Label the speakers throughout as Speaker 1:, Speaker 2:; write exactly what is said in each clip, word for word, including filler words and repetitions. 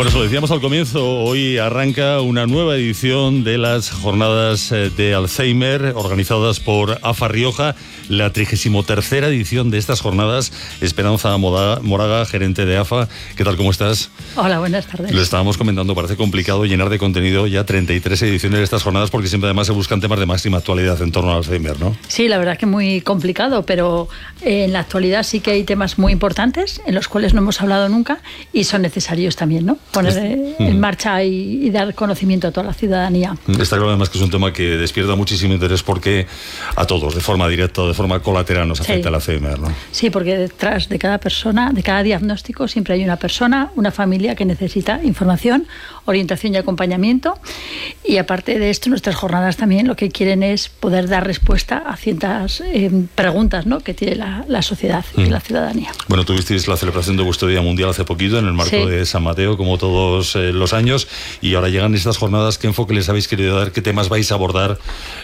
Speaker 1: Bueno, os lo decíamos al comienzo, hoy arranca una nueva edición de las jornadas de Alzheimer organizadas por AFA Rioja, la trigésima tercera edición de estas jornadas. Esperanza Moraga, gerente de AFA, ¿qué tal, cómo estás?
Speaker 2: Hola, buenas tardes.
Speaker 1: Lo estábamos comentando, parece complicado llenar de contenido ya treinta y tres ediciones de estas jornadas porque siempre además se buscan temas de máxima actualidad en torno al Alzheimer, ¿no?
Speaker 2: Sí, la verdad que muy complicado, pero en la actualidad sí que hay temas muy importantes en los cuales no hemos hablado nunca y son necesarios también, ¿no? Poner en marcha y, y dar conocimiento a toda la ciudadanía.
Speaker 1: Está claro además que es un tema que despierta muchísimo interés porque a todos, de forma directa o de forma colateral, nos afecta sí. el Alzheimer, ¿no?
Speaker 2: Sí, porque detrás de cada persona, de cada diagnóstico, siempre hay una persona, una familia que necesita información, orientación y acompañamiento. Y aparte de esto, nuestras jornadas también lo que quieren es poder dar respuesta a ciertas eh, preguntas, ¿no?, que tiene la, la sociedad y mm. la ciudadanía.
Speaker 1: Bueno, tuvisteis la celebración de vuestro Día Mundial hace poquito en el marco sí. de San Mateo, como todos eh, los años, y ahora llegan estas jornadas. ¿Qué enfoque les habéis querido dar? ¿Qué temas vais a abordar?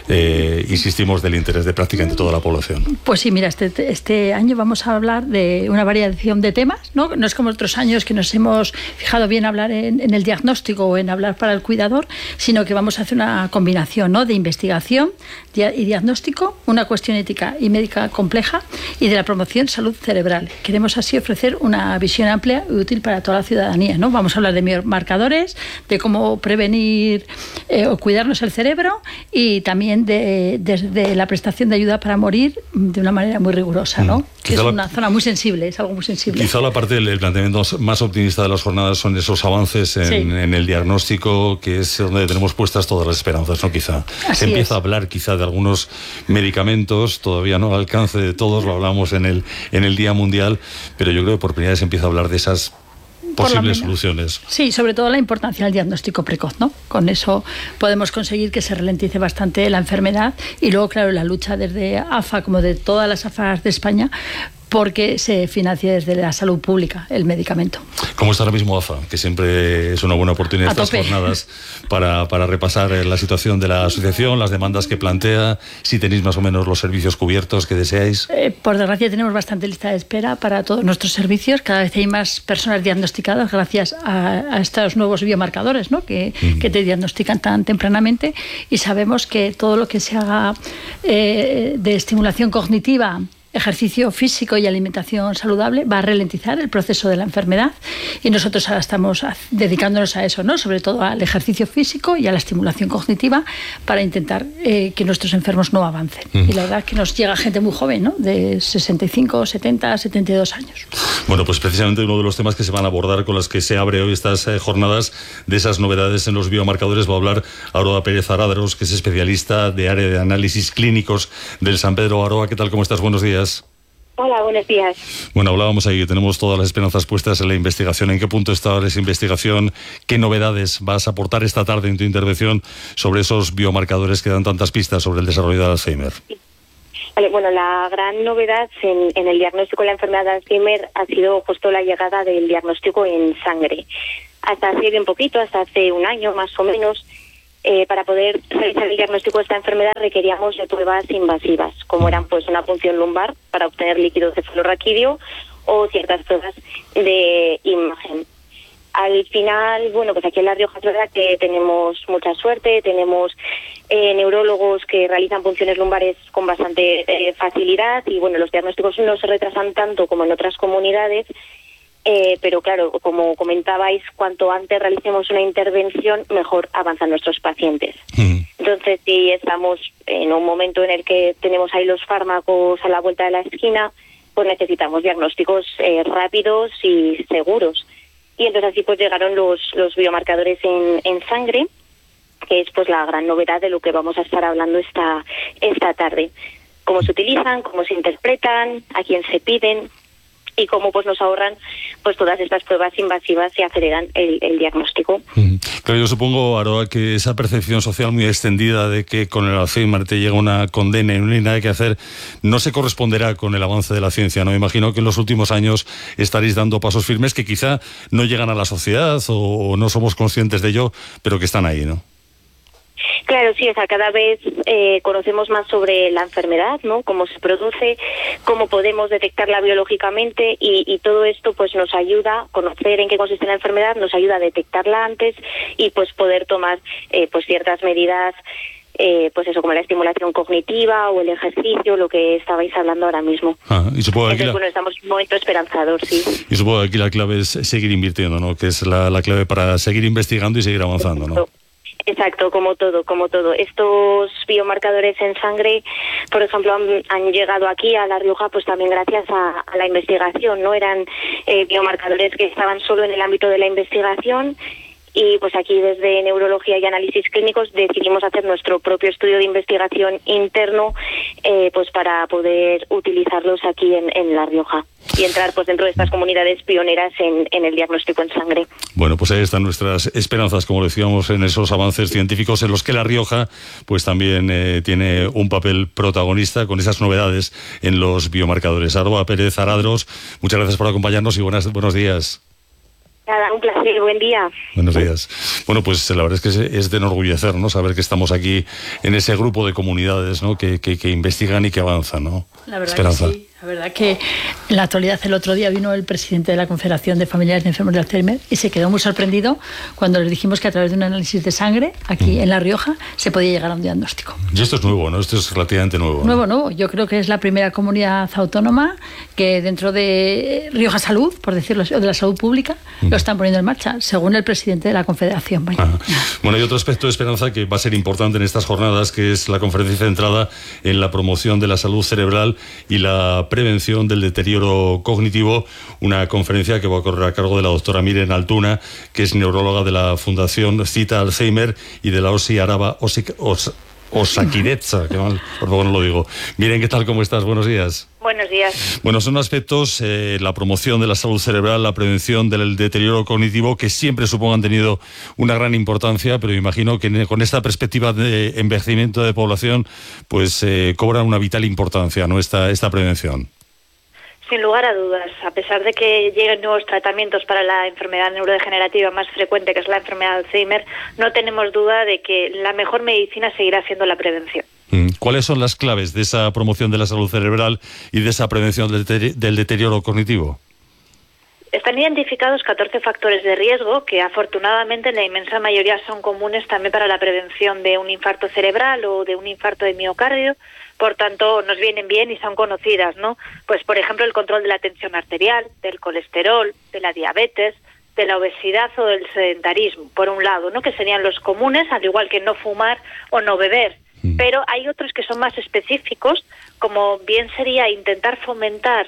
Speaker 1: Eh, insistimos, del interés de prácticamente toda la población.
Speaker 2: Pues sí, mira, este, este año vamos a hablar de una variación de temas, ¿no? No es como otros años que nos hemos fijado bien hablar en, en el diagnóstico o en hablar para el cuidador, sino que vamos a hacer una combinación, ¿no?, de investigación y diagnóstico, una cuestión ética y médica compleja y de la promoción salud cerebral. Queremos así ofrecer una visión amplia y útil para toda la ciudadanía, ¿no? Vamos a hablar de biomarcadores, de cómo prevenir eh, o cuidarnos el cerebro y también de, de, de la prestación de ayuda para morir de una manera muy rigurosa, ¿no? Mm. Que es una la, zona muy sensible, es algo muy sensible.
Speaker 1: Quizá la parte del planteamiento más optimista de las jornadas son esos avances en, sí. en el diagnóstico, que es donde tenemos puestas todas las esperanzas, ¿no? Quizá
Speaker 2: Así
Speaker 1: se empieza
Speaker 2: es.
Speaker 1: a hablar quizá de algunos medicamentos, todavía no al alcance de todos, lo hablamos en el, en el Día Mundial, pero yo creo que por primera vez se empieza a hablar de esas posibles soluciones.
Speaker 2: Sí, sobre todo la importancia del diagnóstico precoz, ¿no? Con eso podemos conseguir que se ralentice bastante la enfermedad y luego, claro, la lucha desde AFA, como de todas las AFAs de España, porque se financia desde la salud pública el medicamento.
Speaker 1: ¿Cómo está ahora mismo AFA? Que siempre es una buena oportunidad estas jornadas para, para repasar la situación de la asociación, las demandas que plantea, si tenéis más o menos los servicios cubiertos que deseáis.
Speaker 2: Eh, por desgracia tenemos bastante lista de espera para todos nuestros servicios. Cada vez hay más personas diagnosticadas gracias a, a estos nuevos biomarcadores, ¿no?, que, uh-huh. que te diagnostican tan tempranamente, y sabemos que todo lo que se haga eh, de estimulación cognitiva, ejercicio físico y alimentación saludable va a ralentizar el proceso de la enfermedad, y nosotros ahora estamos dedicándonos a eso, ¿no?, sobre todo al ejercicio físico y a la estimulación cognitiva para intentar eh, que nuestros enfermos no avancen. Mm. Y la verdad que nos llega gente muy joven, ¿no?, de sesenta y cinco, setenta, setenta y dos años.
Speaker 1: Bueno, pues precisamente uno de los temas que se van a abordar con los que se abre hoy estas eh, jornadas, de esas novedades en los biomarcadores, va a hablar Aroa Pérez Aradros, que es especialista de área de análisis clínicos del San Pedro. Aroa, ¿qué tal? ¿Cómo estás? Buenos días.
Speaker 3: Hola, buenos días.
Speaker 1: Bueno, hablábamos ahí que tenemos todas las esperanzas puestas en la investigación. ¿En qué punto está ahora esa investigación? ¿Qué novedades vas a aportar esta tarde en tu intervención sobre esos biomarcadores que dan tantas pistas sobre el desarrollo del Alzheimer?
Speaker 3: Vale, bueno, la gran novedad en, en el diagnóstico de la enfermedad de Alzheimer ha sido justo la llegada del diagnóstico en sangre. Hasta hace bien poquito, hasta hace un año más o menos, Eh, para poder realizar el diagnóstico de esta enfermedad requeríamos de pruebas invasivas, como eran pues una punción lumbar para obtener líquido cefalorraquídeo o ciertas pruebas de imagen. Al final, bueno, pues aquí en La Rioja es verdad que tenemos mucha suerte, tenemos eh, neurólogos que realizan punciones lumbares con bastante eh, facilidad, y bueno, los diagnósticos no se retrasan tanto como en otras comunidades. Eh, pero claro, como comentabais, cuanto antes realicemos una intervención, mejor avanzan nuestros pacientes. Mm. Entonces, si estamos en un momento en el que tenemos ahí los fármacos a la vuelta de la esquina, pues necesitamos diagnósticos eh, rápidos y seguros. Y entonces así pues llegaron los, los biomarcadores en, en sangre, que es pues la gran novedad de lo que vamos a estar hablando esta, esta tarde. Cómo se utilizan, cómo se interpretan, a quién se piden, y cómo pues nos ahorran pues todas estas pruebas invasivas y aceleran el, el diagnóstico.
Speaker 1: Mm. Claro, yo supongo, Aroa, que esa percepción social muy extendida de que con el Alzheimer te llega una condena y no hay nada que hacer, no se corresponderá con el avance de la ciencia, ¿no? Me imagino que en los últimos años estaréis dando pasos firmes que quizá no llegan a la sociedad o, o no somos conscientes de ello, pero que están ahí, ¿no?
Speaker 3: Claro, sí, o sea, cada vez eh, conocemos más sobre la enfermedad, ¿no? Cómo se produce, cómo podemos detectarla biológicamente y, y todo esto pues nos ayuda a conocer en qué consiste la enfermedad, nos ayuda a detectarla antes y pues poder tomar eh, pues ciertas medidas, eh, pues eso, como la estimulación cognitiva o el ejercicio, lo que estabais hablando ahora mismo.
Speaker 1: Ah, y supongo que
Speaker 3: Entonces,
Speaker 1: la...
Speaker 3: bueno, estamos en un momento esperanzador, sí.
Speaker 1: Y supongo que aquí la clave es seguir invirtiendo, ¿no? Que es la, la clave para seguir investigando y seguir avanzando, ¿no?
Speaker 3: Exacto, como todo, como todo. Estos biomarcadores en sangre, por ejemplo, han, han llegado aquí a La Rioja, pues también gracias a, a la investigación, ¿no? Eran eh, biomarcadores que estaban solo en el ámbito de la investigación. Y pues aquí desde Neurología y Análisis Clínicos decidimos hacer nuestro propio estudio de investigación interno eh, pues para poder utilizarlos aquí en, en La Rioja y entrar pues dentro de estas comunidades pioneras en, en el diagnóstico en sangre.
Speaker 1: Bueno, pues ahí están nuestras esperanzas, como decíamos, en esos avances científicos en los que La Rioja pues también eh, tiene un papel protagonista con esas novedades en los biomarcadores. Aroa Pérez Aradros, muchas gracias por acompañarnos y buenas, buenos días.
Speaker 3: Nada, un placer, buen día.
Speaker 1: Buenos días. Bueno, pues la verdad es que es de enorgullecer, ¿no? Saber que estamos aquí en ese grupo de comunidades, ¿no? Que, que, que investigan y que avanzan, ¿no?
Speaker 2: La verdad
Speaker 1: Esperanza.
Speaker 2: que sí. La verdad que en la actualidad el otro día vino el presidente de la Confederación de Familiares de Enfermos de Alzheimer y se quedó muy sorprendido cuando les dijimos que a través de un análisis de sangre aquí mm. en La Rioja se podía llegar a un diagnóstico.
Speaker 1: Y esto es nuevo, ¿no? Esto es relativamente nuevo.
Speaker 2: Nuevo,
Speaker 1: ¿no?
Speaker 2: nuevo. Yo creo que es la primera comunidad autónoma que dentro de Rioja Salud, por decirlo así, o de la salud pública, mm. lo están poniendo en marcha, según el presidente de la Confederación. Bueno,
Speaker 1: bueno, hay otro aspecto de esperanza que va a ser importante en estas jornadas, que es la conferencia centrada en la promoción de la salud cerebral y la prevención del deterioro cognitivo, una conferencia que va a correr a cargo de la doctora Miren Altuna, que es neuróloga de la Fundación Cita Alzheimer y de la OSI Araba Osic, Os, Osakidetza, que mal, por favor no lo digo. Miren, ¿qué tal? ¿Cómo estás? Buenos días.
Speaker 3: Buenos días.
Speaker 1: Bueno, son aspectos, eh, la promoción de la salud cerebral, la prevención del deterioro cognitivo, que siempre supongo han tenido una gran importancia, pero imagino que con esta perspectiva de envejecimiento de población, pues eh, cobran una vital importancia, ¿no? Esta, esta prevención.
Speaker 4: Sin lugar a dudas, a pesar de que lleguen nuevos tratamientos para la enfermedad neurodegenerativa más frecuente, que es la enfermedad de Alzheimer, no tenemos duda de que la mejor medicina seguirá siendo la prevención.
Speaker 1: ¿Cuáles son las claves de esa promoción de la salud cerebral y de esa prevención del, deter- del deterioro cognitivo?
Speaker 4: Están identificados catorce factores de riesgo que afortunadamente en la inmensa mayoría son comunes también para la prevención de un infarto cerebral o de un infarto de miocardio. Por tanto, nos vienen bien y son conocidas, ¿no? Pues, por ejemplo, el control de la tensión arterial, del colesterol, de la diabetes, de la obesidad o del sedentarismo, por un lado, ¿no? Que serían los comunes, al igual que no fumar o no beber. Pero hay otros que son más específicos, como bien sería intentar fomentar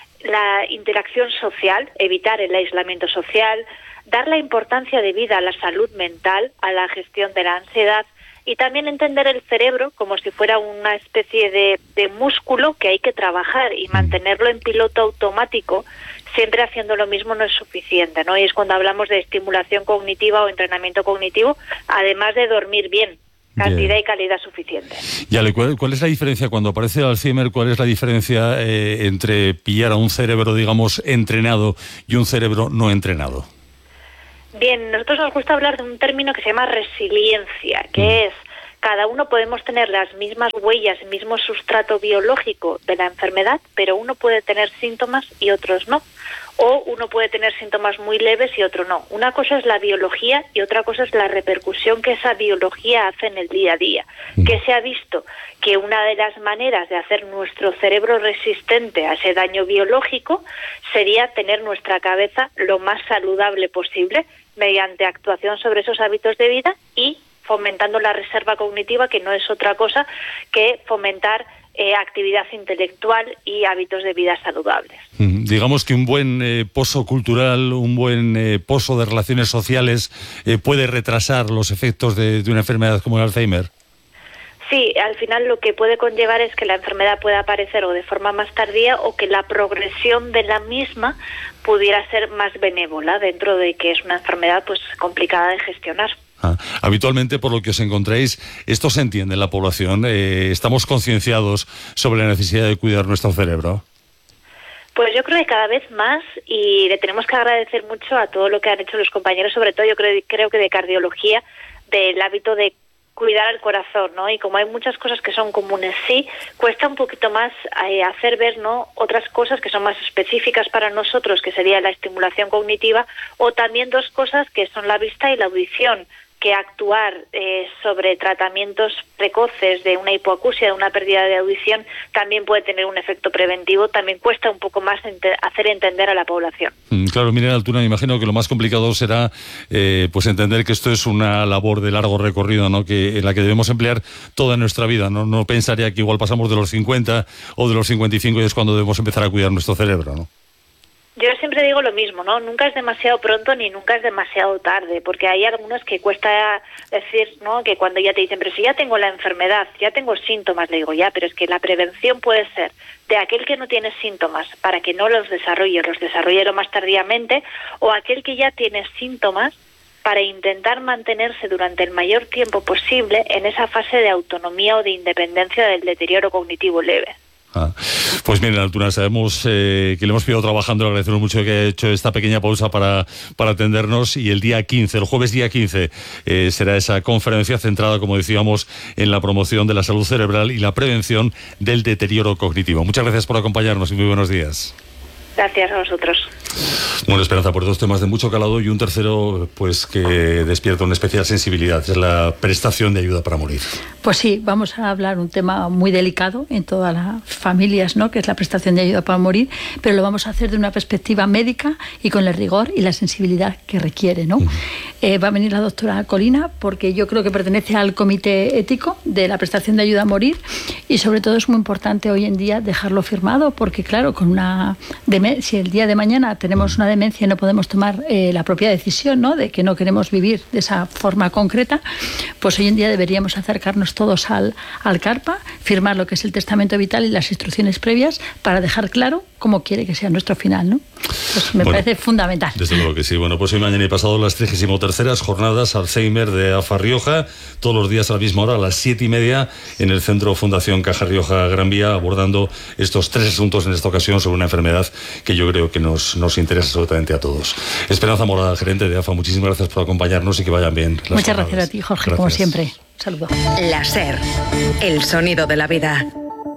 Speaker 4: la interacción social, evitar el aislamiento social, dar la importancia debida a la salud mental, a la gestión de la ansiedad, y también entender el cerebro como si fuera una especie de, de músculo que hay que trabajar y mantenerlo en piloto automático, siempre haciendo lo mismo no es suficiente, ¿no? Y es cuando hablamos de estimulación cognitiva o entrenamiento cognitivo, además de dormir bien, cantidad bien. Y calidad suficiente.
Speaker 1: Y Ale, ¿cuál, ¿cuál es la diferencia cuando aparece el Alzheimer? ¿Cuál es la diferencia eh, entre pillar a un cerebro, digamos, entrenado y un cerebro no entrenado?
Speaker 4: Bien, nosotros nos gusta hablar de un término que se llama resiliencia, que mm. es cada uno podemos tener las mismas huellas, el mismo sustrato biológico de la enfermedad, pero uno puede tener síntomas y otros no. O uno puede tener síntomas muy leves y otro no. Una cosa es la biología y otra cosa es la repercusión que esa biología hace en el día a día. Mm. Que se ha visto que una de las maneras de hacer nuestro cerebro resistente a ese daño biológico sería tener nuestra cabeza lo más saludable posible mediante actuación sobre esos hábitos de vida y fomentando la reserva cognitiva, que no es otra cosa que fomentar eh, actividad intelectual y hábitos de vida saludables.
Speaker 1: Mm, digamos que un buen eh, pozo cultural, un buen eh, pozo de relaciones sociales eh, puede retrasar los efectos de, de una enfermedad como el Alzheimer.
Speaker 4: Sí, al final lo que puede conllevar es que la enfermedad pueda aparecer o de forma más tardía o que la progresión de la misma pudiera ser más benévola dentro de que es una enfermedad pues complicada de gestionar.
Speaker 1: Ah, habitualmente, por lo que os encontráis, esto se entiende en la población. Eh, ¿Estamos concienciados sobre la necesidad de cuidar nuestro cerebro?
Speaker 4: Pues yo creo que cada vez más, y le tenemos que agradecer mucho a todo lo que han hecho los compañeros, sobre todo yo creo, creo que de cardiología, del hábito de cuidar el corazón, ¿no? Y como hay muchas cosas que son comunes, sí, cuesta un poquito más eh, hacer ver, ¿no?, otras cosas que son más específicas para nosotros, que sería la estimulación cognitiva, o también dos cosas que son la vista y la audición, que actuar eh, sobre tratamientos precoces de una hipoacusia, de una pérdida de audición, también puede tener un efecto preventivo. También cuesta un poco más ente- hacer entender a la población.
Speaker 1: Mm, claro, Miren Altuna, me imagino que lo más complicado será eh, pues entender que esto es una labor de largo recorrido, ¿no?, que en la que debemos emplear toda nuestra vida. No, no pensaría que igual pasamos de los cincuenta o de los cincuenta y cinco y es cuando debemos empezar a cuidar nuestro cerebro, ¿no?
Speaker 4: Yo siempre digo lo mismo, ¿no? Nunca es demasiado pronto ni nunca es demasiado tarde, porque hay algunos que cuesta decir, ¿no?, que cuando ya te dicen, pero si ya tengo la enfermedad, ya tengo síntomas, le digo, ya, pero es que la prevención puede ser de aquel que no tiene síntomas para que no los desarrolle, los desarrolle lo más tardíamente, o aquel que ya tiene síntomas para intentar mantenerse durante el mayor tiempo posible en esa fase de autonomía o de independencia del deterioro cognitivo leve.
Speaker 1: Ah, pues miren, Altuna, sabemos eh, que le hemos pedido trabajando, le agradecemos mucho que haya hecho esta pequeña pausa para, para atendernos, y el día quince, el jueves día quince, eh, será esa conferencia centrada, como decíamos, en la promoción de la salud cerebral y la prevención del deterioro cognitivo. Muchas gracias por acompañarnos y muy buenos días.
Speaker 4: Gracias a vosotros.
Speaker 1: Bueno, Esperanza, por dos temas de mucho calado y un tercero pues que despierta una especial sensibilidad, es la prestación de ayuda para morir.
Speaker 2: Pues sí, vamos a hablar un tema muy delicado en todas las familias, ¿no?, que es la prestación de ayuda para morir, pero lo vamos a hacer de una perspectiva médica y con el rigor y la sensibilidad que requiere, ¿no? Uh-huh. Eh, va a venir la doctora Colina, porque yo creo que pertenece al comité ético de la prestación de ayuda a morir, y sobre todo es muy importante hoy en día dejarlo firmado, porque claro, con una demen- si el día de mañana tenemos una demencia y no podemos tomar eh, la propia decisión, ¿no?, de que no queremos vivir de esa forma concreta, pues hoy en día deberíamos acercarnos todos al, al CARPA, firmar lo que es el testamento vital y las instrucciones previas para dejar claro cómo quiere que sea nuestro final, ¿no? Pues me bueno, parece fundamental.
Speaker 1: Desde luego que sí. Bueno, pues hoy, mañana y pasado las trigésimo terceras jornadas Alzheimer de AFA Rioja, todos los días a la misma hora, a las siete y media, en el Centro Fundación Caja Rioja Gran Vía, abordando estos tres asuntos en esta ocasión sobre una enfermedad que yo creo que nos, nos interesa absolutamente a todos. Esperanza Morada, gerente de AFA, muchísimas gracias por acompañarnos y que vayan bien las
Speaker 2: Muchas
Speaker 1: jornadas.
Speaker 2: Gracias a ti, Jorge, gracias. Como siempre. Saludos.
Speaker 5: La SER, el sonido de la vida.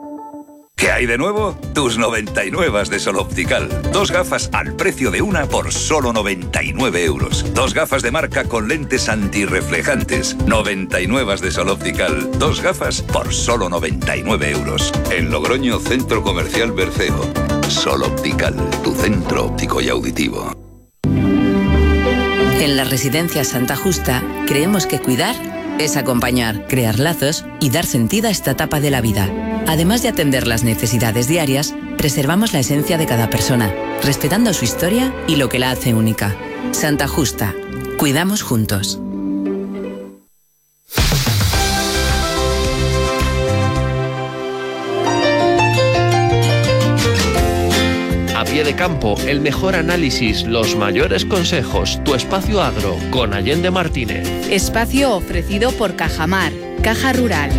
Speaker 6: ¿Qué hay de nuevo? Tus noventa y nueve de Sol Optical. Dos gafas al precio de una por solo noventa y nueve euros. Dos gafas de marca con lentes antirreflejantes. noventa y nueve de Sol Optical. Dos gafas por solo noventa y nueve euros. En Logroño, Centro Comercial Berceo. Sol Optical, tu centro óptico y auditivo.
Speaker 5: En la Residencia Santa Justa creemos que cuidar es acompañar, crear lazos y dar sentido a esta etapa de la vida. Además de atender las necesidades diarias, preservamos la esencia de cada persona, respetando su historia y lo que la hace única. Santa Justa. Cuidamos juntos.
Speaker 7: A pie de campo, el mejor análisis, los mayores consejos, tu espacio agro con Allende Martínez.
Speaker 8: Espacio ofrecido por Cajamar, Caja Rural.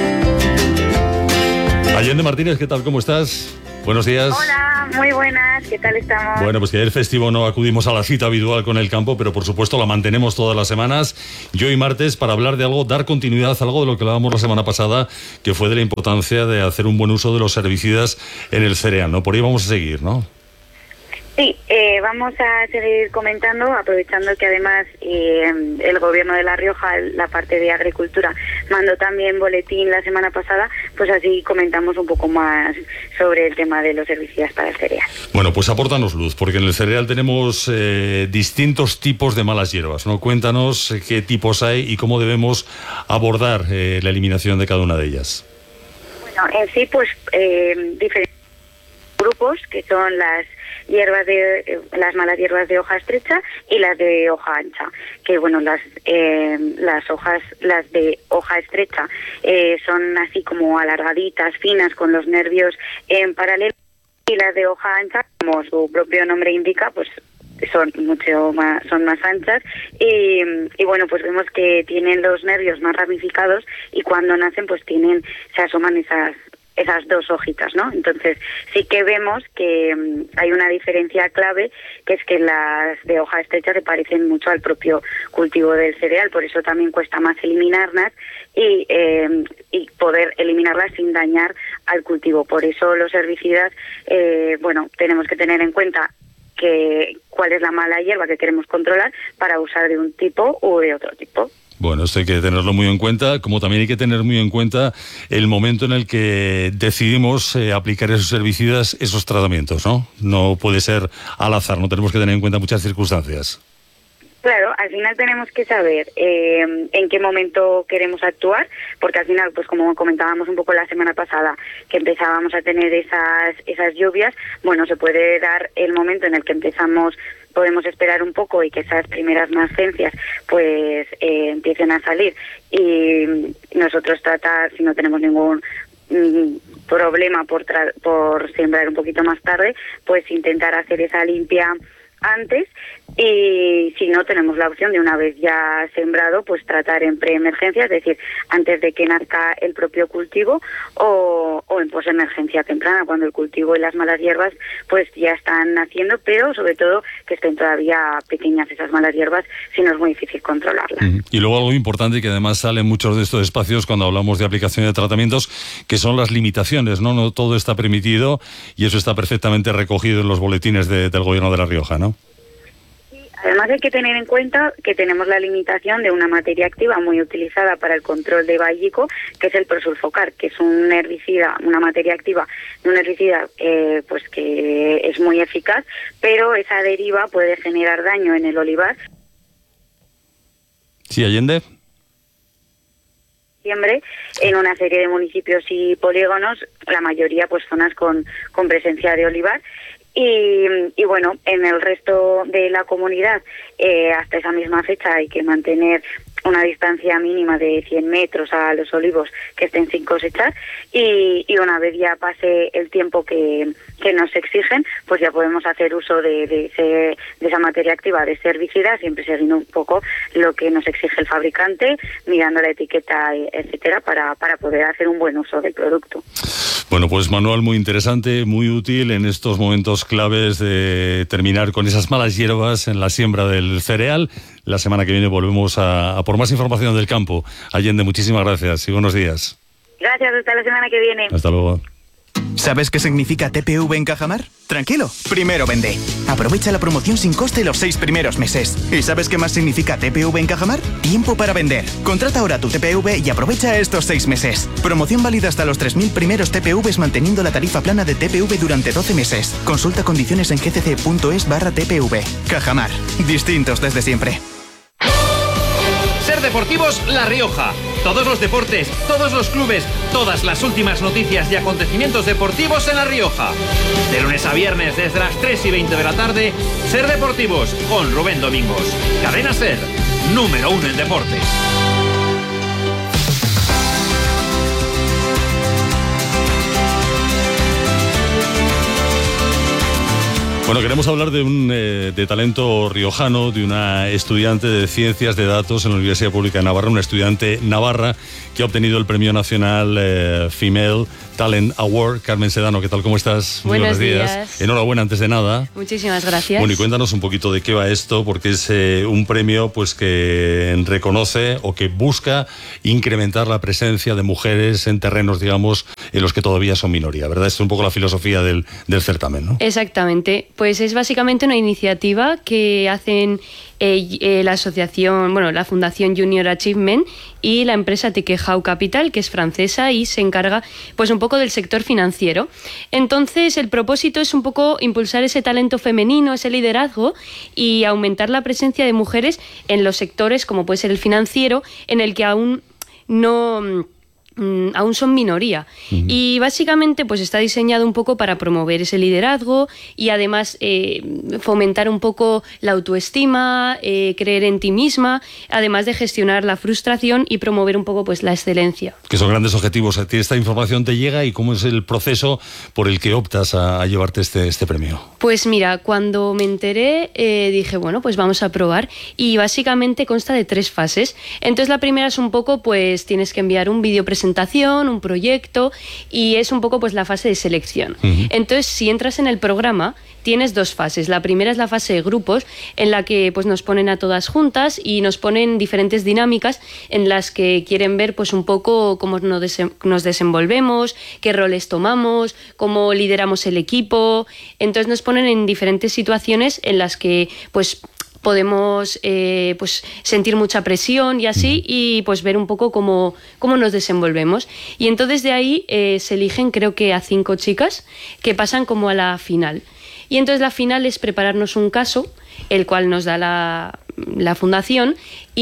Speaker 1: Allende Martínez, ¿qué tal? ¿Cómo estás? Buenos días.
Speaker 3: Hola, muy buenas, ¿qué tal estamos?
Speaker 1: Bueno, pues que ayer festivo no acudimos a la cita habitual con el campo, pero por supuesto la mantenemos todas las semanas, y hoy martes, para hablar de algo, dar continuidad a algo de lo que hablábamos la semana pasada, que fue de la importancia de hacer un buen uso de los herbicidas en el cereal, ¿no? Por ahí vamos a seguir, ¿no?
Speaker 3: Sí, eh, vamos a seguir comentando, aprovechando que además eh, el Gobierno de La Rioja, la parte de agricultura, mandó también boletín la semana pasada, pues así comentamos un poco más sobre el tema de los herbicidas para el cereal.
Speaker 1: Bueno, pues apórtanos luz, porque en el cereal tenemos eh, distintos tipos de malas hierbas, ¿no? Cuéntanos eh, qué tipos hay y cómo debemos abordar eh, la eliminación de cada una de ellas.
Speaker 3: Bueno, en sí, pues eh, diferentes grupos, que son las hierbas de eh, las malas hierbas de hoja estrecha y las de hoja ancha, que bueno, las eh, las hojas las de hoja estrecha eh, son así como alargaditas, finas, con los nervios en paralelo, y las de hoja ancha, como su propio nombre indica, pues son mucho más son más anchas y, y bueno, pues vemos que tienen los nervios más ramificados, y cuando nacen pues tienen se asoman esas esas dos hojitas, ¿no? Entonces sí que vemos que um, hay una diferencia clave, que es que las de hoja estrecha se parecen mucho al propio
Speaker 9: cultivo del cereal, por eso también cuesta más eliminarlas y, eh, y poder eliminarlas sin dañar al cultivo. Por eso los herbicidas, eh, bueno, tenemos que tener en cuenta que cuál es la mala hierba que queremos controlar para usar de un tipo o de otro tipo.
Speaker 1: Bueno, esto hay que tenerlo muy en cuenta, como también hay que tener muy en cuenta el momento en el que decidimos eh, aplicar esos herbicidas, esos tratamientos, ¿no? No puede ser al azar, no tenemos que tener en cuenta muchas circunstancias.
Speaker 9: Claro, al final tenemos que saber eh, en qué momento queremos actuar, porque al final, pues como comentábamos un poco la semana pasada, que empezábamos a tener esas esas lluvias, bueno, se puede dar el momento en el que empezamos, podemos esperar un poco y que esas primeras nascencias pues eh, empiecen a salir y nosotros tratar, si no tenemos ningún mm, problema por, tra- por sembrar un poquito más tarde, pues intentar hacer esa limpia antes, y si no tenemos la opción de una vez ya sembrado pues tratar en preemergencia, es decir, antes de que nazca el propio cultivo o, o en posemergencia temprana, cuando el cultivo y las malas hierbas pues ya están naciendo, pero sobre todo que estén todavía pequeñas esas malas hierbas, si no es muy difícil controlarlas.
Speaker 1: Mm. Y luego algo importante que además sale en muchos de estos espacios cuando hablamos de aplicación de tratamientos, que son las limitaciones, ¿no? No todo está permitido y eso está perfectamente recogido en los boletines de, del Gobierno de La Rioja, ¿no?
Speaker 9: Además hay que tener en cuenta que tenemos la limitación de una materia activa muy utilizada para el control de vallico, que es el prosulfocar, que es un herbicida, una materia activa de un herbicida eh, pues que es muy eficaz, pero esa deriva puede generar daño en el olivar.
Speaker 1: Sí, Allende.
Speaker 9: En una serie de municipios y polígonos, la mayoría pues zonas con, con presencia de olivar. Y, y bueno, en el resto de la comunidad, eh, hasta esa misma fecha hay que mantener una distancia mínima de cien metros a los olivos que estén sin cosechar y, y una vez ya pase el tiempo que, que nos exigen, pues ya podemos hacer uso de, de, ese, de esa materia activa, de ese herbicida, siempre siguiendo un poco lo que nos exige el fabricante, mirando la etiqueta, etcétera, para, para poder hacer un buen uso del producto.
Speaker 1: Bueno, pues manual muy interesante, muy útil en estos momentos claves de terminar con esas malas hierbas en la siembra del cereal. La semana que viene volvemos a, a por más información del campo. Allende, muchísimas gracias y buenos días.
Speaker 9: Gracias, hasta la semana que viene.
Speaker 1: Hasta luego.
Speaker 10: ¿Sabes qué significa T P V en Cajamar? Tranquilo, primero vende. Aprovecha la promoción sin coste los seis primeros meses. ¿Y sabes qué más significa T P V en Cajamar? Tiempo para vender. Contrata ahora tu T P V y aprovecha estos seis meses. Promoción válida hasta los tres mil primeros T P Vs manteniendo la tarifa plana de T P V durante doce meses. Consulta condiciones en gcc.es barra TPV. Cajamar. Distintos desde siempre.
Speaker 11: Ser Deportivos La Rioja. Todos los deportes, todos los clubes, todas las últimas noticias y acontecimientos deportivos en La Rioja. De lunes a viernes desde las tres y veinte de la tarde, Ser Deportivos con Rubén Domingos. Cadena Ser, número uno en deportes.
Speaker 1: Bueno, queremos hablar de un eh, de talento riojano, de una estudiante de Ciencias de Datos en la Universidad Pública de Navarra, una estudiante navarra que ha obtenido el Premio Nacional eh, Female Talent Award. Carmen Sedano, ¿qué tal? ¿Cómo estás?
Speaker 12: Muy buenos, buenos días. días.
Speaker 1: Enhorabuena antes de nada.
Speaker 12: Muchísimas gracias.
Speaker 1: Bueno, y cuéntanos un poquito de qué va esto, porque es eh, un premio pues que reconoce o que busca incrementar la presencia de mujeres en terrenos, digamos, en los que todavía son minoría, ¿verdad? Es un poco la filosofía del, del certamen, ¿no?
Speaker 12: Exactamente. Pues es básicamente una iniciativa que hacen eh, eh, la asociación, bueno, la Fundación Junior Achievement y la empresa Tikehau Capital, que es francesa y se encarga pues un poco del sector financiero. Entonces el propósito es un poco impulsar ese talento femenino, ese liderazgo y aumentar la presencia de mujeres en los sectores como puede ser el financiero, en el que aún no... aún son minoría. Uh-huh. Y básicamente pues está diseñado un poco para promover ese liderazgo y además eh, fomentar un poco la autoestima, eh, creer en ti misma, además de gestionar la frustración y promover un poco pues la excelencia.
Speaker 1: Que son grandes objetivos. ¿A ti esta información te llega y cómo es el proceso por el que optas a, a llevarte este, este premio?
Speaker 12: Pues mira, cuando me enteré eh, dije, bueno, pues vamos a probar y básicamente consta de tres fases. Entonces la primera es un poco, pues tienes que enviar un vídeo presentación presentación, un proyecto, y es un poco pues la fase de selección. Uh-huh. Entonces, si entras en el programa, tienes dos fases. La primera es la fase de grupos, en la que pues nos ponen a todas juntas y nos ponen diferentes dinámicas en las que quieren ver pues un poco cómo nos, desen- nos desenvolvemos, qué roles tomamos, cómo lideramos el equipo. Entonces nos ponen en diferentes situaciones en las que pues podemos eh, pues sentir mucha presión y así, y pues ver un poco cómo, cómo nos desenvolvemos. Y entonces de ahí eh, se eligen, creo que a cinco chicas que pasan como a la final. Y entonces la final es prepararnos un caso, el cual nos da la, la fundación,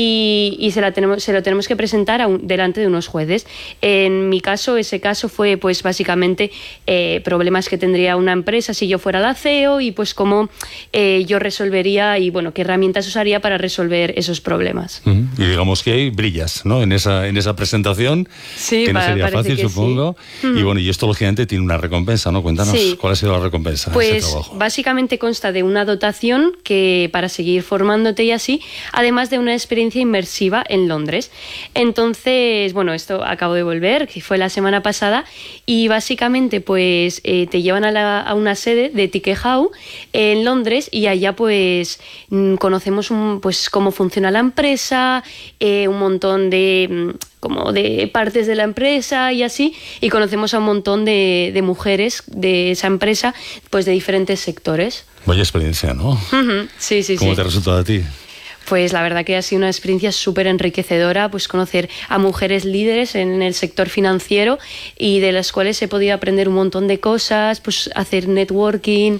Speaker 12: y, y se, la tenemos, se lo tenemos que presentar a un, delante de unos jueces. En mi caso, ese caso fue pues básicamente eh, problemas que tendría una empresa si yo fuera la C E O, y pues cómo eh, yo resolvería y bueno, qué herramientas usaría para resolver esos problemas.
Speaker 1: Uh-huh. Y digamos que brillas, ¿no? En esa, en esa presentación,
Speaker 12: sí,
Speaker 1: que no
Speaker 12: pa-
Speaker 1: sería fácil, supongo. Sí. Uh-huh. Y bueno, y esto lógicamente tiene una recompensa, ¿no? Cuéntanos, sí. ¿Cuál ha sido la recompensa?
Speaker 12: Pues
Speaker 1: de ese trabajo?
Speaker 12: Básicamente consta de una dotación que para seguir formándote y así, además de una experiencia inmersiva en Londres. Entonces, bueno, esto acabo de volver, que fue la semana pasada, y básicamente pues eh, te llevan a, la, a una sede de Tikehau en Londres, y allá pues conocemos un, pues cómo funciona la empresa, eh, un montón de como de partes de la empresa y así, y conocemos a un montón de, de mujeres de esa empresa, pues de diferentes sectores.
Speaker 1: Vaya experiencia, ¿no?
Speaker 12: Uh-huh. Sí, sí,
Speaker 1: ¿Cómo
Speaker 12: sí.
Speaker 1: te ha resultado a ti?
Speaker 12: Pues la verdad que ha sido una experiencia súper enriquecedora, pues conocer a mujeres líderes en el sector financiero, y de las cuales he podido aprender un montón de cosas, pues hacer networking,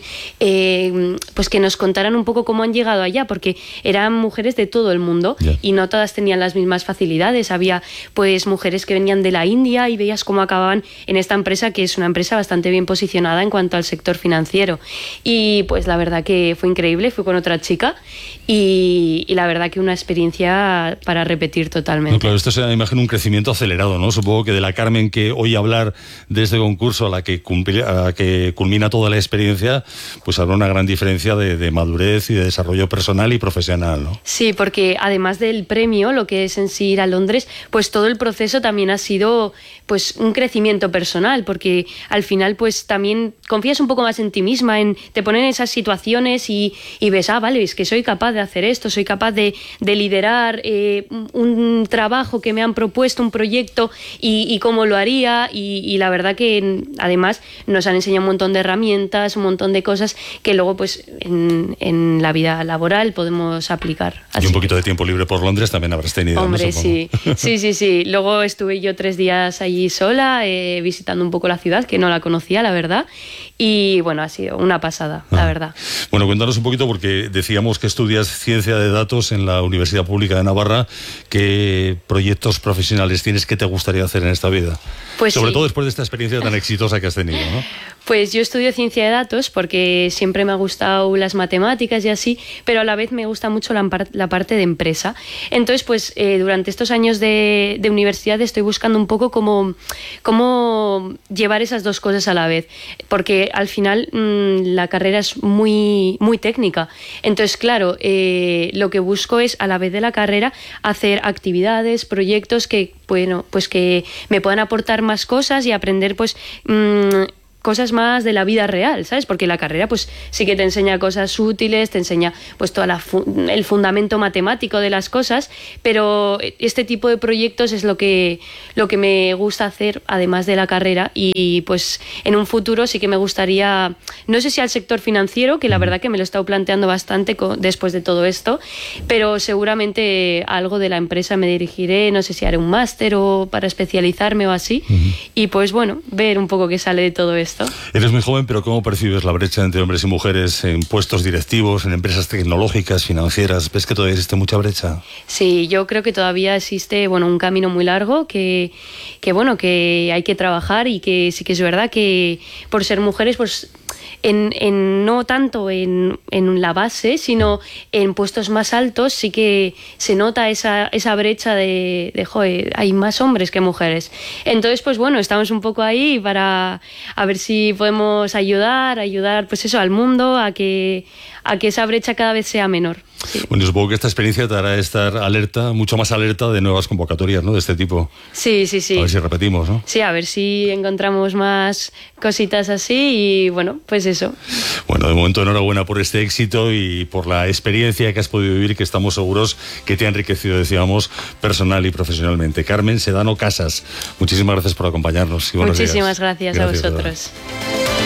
Speaker 12: eh, pues que nos contaran un poco cómo han llegado allá, porque eran mujeres de todo el mundo, yeah. y no todas tenían las mismas facilidades. Había pues mujeres que venían de la India y veías cómo acababan en esta empresa, que es una empresa bastante bien posicionada en cuanto al sector financiero. Y pues la verdad que fue increíble, fui con otra chica y, y la verdad que una experiencia para repetir totalmente.
Speaker 1: No, claro, esto es, imagino, un crecimiento acelerado, ¿no? Supongo que de la Carmen que oí hablar de este concurso a la que, cumpli, a la que culmina toda la experiencia, pues habrá una gran diferencia de, de madurez y de desarrollo personal y profesional, ¿no?
Speaker 12: Sí, porque además del premio, lo que es en sí ir a Londres, pues todo el proceso también ha sido pues un crecimiento personal, porque al final pues también confías un poco más en ti misma, en, te ponen en esas situaciones y, y ves, ah, vale, es que soy capaz de hacer esto, soy capaz de, de liderar eh, un trabajo que me han propuesto, un proyecto, y, y cómo lo haría, y, y la verdad que además nos han enseñado un montón de herramientas, un montón de cosas que luego pues en, en la vida laboral podemos aplicar.
Speaker 1: Así y un poquito que... de tiempo libre por Londres también habrás tenido.
Speaker 12: Hombre,
Speaker 1: ¿no?
Speaker 12: sí, sí, sí, sí. Luego estuve yo tres días allí sola, eh, visitando un poco la ciudad, que no la conocía, la verdad, y bueno, ha sido una pasada, ah. la verdad.
Speaker 1: Bueno, cuéntanos un poquito, porque decíamos que estudias ciencia de datos en la Universidad Pública de Navarra. ¿Qué proyectos profesionales tienes que te gustaría hacer en esta vida?
Speaker 12: Pues
Speaker 1: Sobre
Speaker 12: sí.
Speaker 1: todo después de esta experiencia tan exitosa que has tenido, ¿no?
Speaker 12: Pues yo estudio ciencia de datos porque siempre me ha gustado las matemáticas y así, pero a la vez me gusta mucho la, la parte de empresa. Entonces, pues eh, durante estos años de, de universidad estoy buscando un poco cómo, cómo llevar esas dos cosas a la vez, porque al final mmm, la carrera es muy, muy técnica. Entonces, claro, eh, lo que busco es a la vez de la carrera hacer actividades, proyectos que, bueno, pues que me puedan aportar más cosas y aprender pues mmm, cosas más de la vida real, ¿sabes? Porque la carrera pues sí que te enseña cosas útiles, te enseña pues todo fu- el fundamento matemático de las cosas, pero este tipo de proyectos es lo que, lo que me gusta hacer además de la carrera, y pues en un futuro sí que me gustaría, no sé si al sector financiero, que la verdad que me lo he estado planteando bastante con, después de todo esto, pero seguramente algo de la empresa me dirigiré, no sé si haré un máster o para especializarme o así, uh-huh. y pues bueno, ver un poco qué sale de todo esto.
Speaker 1: Eres muy joven, pero ¿cómo percibes la brecha entre hombres y mujeres en puestos directivos, en empresas tecnológicas, financieras? ¿Ves que todavía existe mucha brecha?
Speaker 12: Sí, yo creo que todavía existe, bueno, un camino muy largo que, que, bueno, que hay que trabajar, y que sí que es verdad que por ser mujeres, pues en, en no tanto en, en la base, sino en puestos más altos sí que se nota esa, esa brecha de, de, joder, hay más hombres que mujeres. Entonces, pues bueno, estamos un poco ahí para a ver si podemos ayudar, ayudar pues eso, al mundo a que, a que esa brecha cada vez sea menor. Sí.
Speaker 1: Bueno, supongo que esta experiencia te hará estar alerta, mucho más alerta de nuevas convocatorias, ¿no? De este tipo.
Speaker 12: Sí, sí, sí.
Speaker 1: A ver si repetimos, ¿no?
Speaker 12: Sí, a ver si encontramos más cositas así y bueno, pues eso.
Speaker 1: Bueno, de momento enhorabuena por este éxito y por la experiencia que has podido vivir, que estamos seguros que te ha enriquecido, decíamos, personal y profesionalmente. Carmen Sedano Casas, muchísimas gracias por acompañarnos. Y buenos
Speaker 12: Muchísimas
Speaker 1: días.
Speaker 12: gracias,
Speaker 1: gracias
Speaker 12: a vosotros.